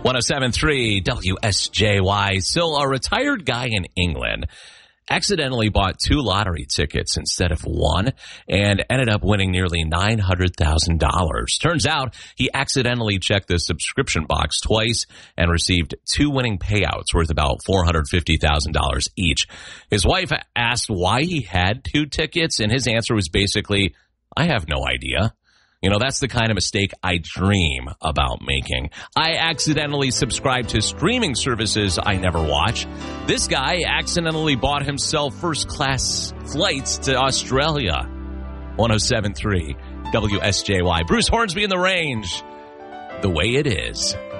107.3 WSJY. So a retired guy in England accidentally bought 2 lottery tickets instead of 1 and ended up winning nearly $900,000. Turns out he accidentally checked the subscription box twice and received 2 winning payouts worth about $450,000 each. His wife asked why he had 2 tickets, and his answer was basically, I have no idea. You know, that's the kind of mistake I dream about making. I accidentally subscribe to streaming services I never watch. This guy accidentally bought himself first-class flights to Australia. 107.3 WSJY. Bruce Hornsby in the Range. The way it is.